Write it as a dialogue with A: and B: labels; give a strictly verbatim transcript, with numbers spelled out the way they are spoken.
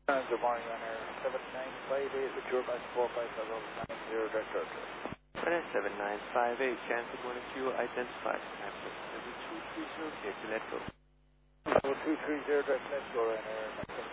A: Uh, Good morning, Runner. seven nine five eight, with your bus four five seven nine zero, direct order.
B: Runner seven nine five eight, cancel one two, identify. Access two three zero, clear to let go.
A: two three zero, direct let go, Runner.